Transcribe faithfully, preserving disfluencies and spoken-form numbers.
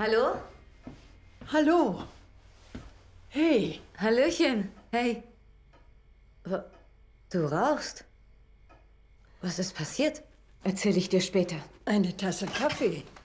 Hallo? Hallo. Hey. Hallöchen. Hey. Wa- Du rauchst? Was ist passiert? Erzähle ich dir später. Eine Tasse Kaffee.